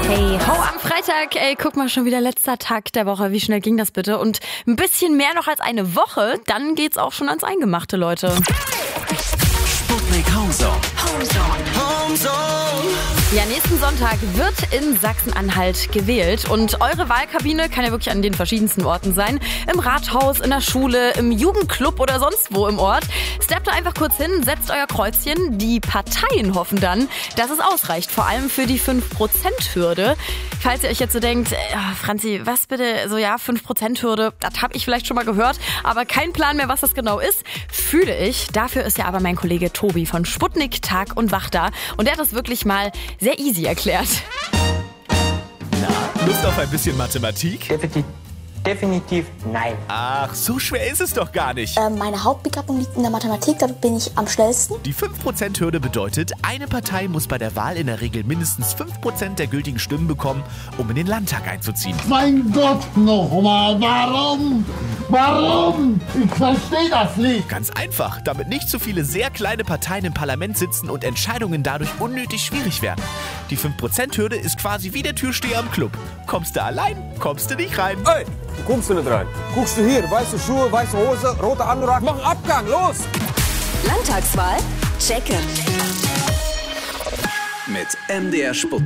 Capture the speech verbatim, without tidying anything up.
Hey, hau am Freitag, ey, guck mal, schon wieder letzter Tag der Woche. Wie schnell ging das bitte? Und ein bisschen mehr noch als eine Woche, dann geht's auch schon ans Eingemachte, Leute. Sputnik Homezone. Homezone. Homezone. Ja, nächsten Sonntag wird in Sachsen-Anhalt gewählt und eure Wahlkabine kann ja wirklich an den verschiedensten Orten sein. Im Rathaus, in der Schule, im Jugendclub oder sonst wo im Ort. Steppt da einfach kurz hin, setzt euer Kreuzchen. Die Parteien hoffen dann, dass es ausreicht, vor allem für die fünf Prozent Hürde. Falls ihr euch jetzt so denkt, ja, Franzi, was bitte, so ja, fünf Prozent Hürde, das habe ich vielleicht schon mal gehört, aber kein Plan mehr, was das genau ist, fühle ich. Dafür ist ja aber mein Kollege Tobi von Sputnik Tag und Wach da und der hat das wirklich mal sehr easy erklärt. Na, Lust auf ein bisschen Mathematik? Definitiv, definitiv nein. Ach, so schwer ist es doch gar nicht. Ähm, meine Hauptbegabung liegt in der Mathematik, da bin ich am schnellsten. Die fünf Prozent Hürde bedeutet, eine Partei muss bei der Wahl in der Regel mindestens fünf Prozent der gültigen Stimmen bekommen, um in den Landtag einzuziehen. Mein Gott, nochmal, warum? Warum? Ich verstehe das nicht. Ganz einfach, damit nicht zu viele sehr kleine Parteien im Parlament sitzen und Entscheidungen dadurch unnötig schwierig werden. Die fünf Prozent Hürde ist quasi wie der Türsteher im Club. Kommst du allein, kommst du nicht rein. Ey, du kommst du nicht rein. Guckst du hier, weiße Schuhe, weiße Hose, roter Anorak, mach einen Abgang, los! Landtagswahl? Checken. Mit M D R Sputnik.